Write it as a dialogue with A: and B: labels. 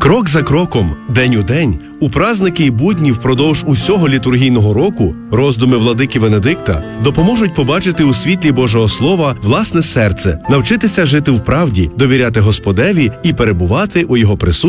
A: Крок за кроком, день у день, у праздники і будні впродовж усього літургійного року роздуми владики Венедикта допоможуть побачити у світлі Божого Слова власне серце, навчитися жити в правді, довіряти Господеві і перебувати у Його присутності